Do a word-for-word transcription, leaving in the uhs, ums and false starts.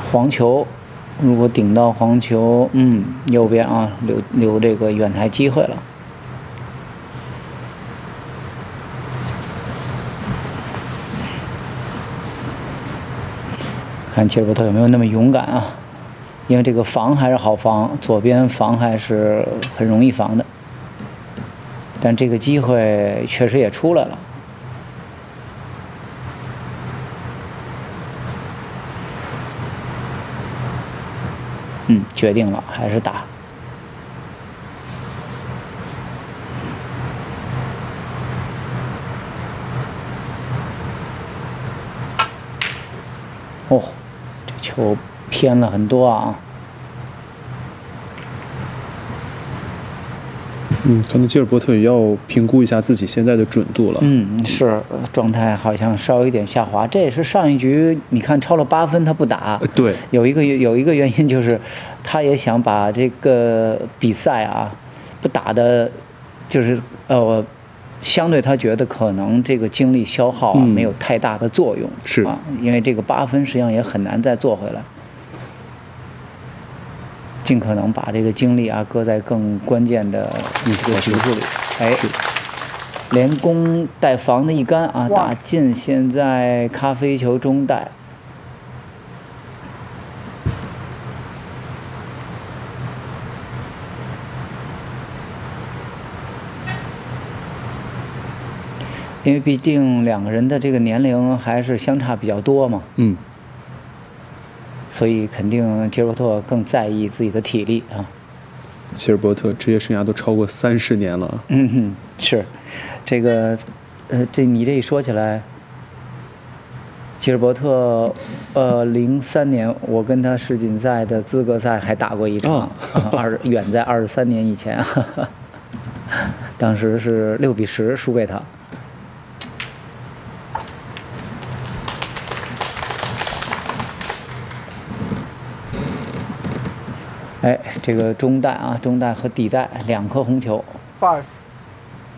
黄球，如果顶到黄球，嗯，右边啊，留留这个远台机会了。看切尔伯特有没有那么勇敢啊？因为这个防还是好防，左边防还是很容易防的。但这个机会确实也出来了。嗯，决定了，还是打。哦，这球偏了很多啊。 嗯，可能吉尔伯特也要评估一下自己现在的准度了。 嗯，是状态好像稍有一点下滑，这也是上一局你看超了八分他不打。 呃、对， 有一个有一个原因就是，他也想把这个比赛啊不打的，就是呃，相对他觉得可能这个精力消耗啊、嗯、没有太大的作用。 是啊，因为这个八分实际上也很难再做回来。尽可能把这个精力啊搁在更关键的一个局数里。哎，连攻带防的一杆啊，打进，现在咖啡球中带。因为毕竟两个人的这个年龄还是相差比较多嘛。 嗯。 所以肯定吉尔伯特更在意自己的体力啊。 吉尔伯特职业生涯都超过三十年了。 嗯哼，是，这个，呃，这你这一说起来，吉尔伯特，呃，零三年我跟他世锦赛的资格赛还打过一场，二、哦、远在二十三年以前，呵呵当时是六比十输给他。哎，这个中带啊，中带和底带两颗红球。 Five。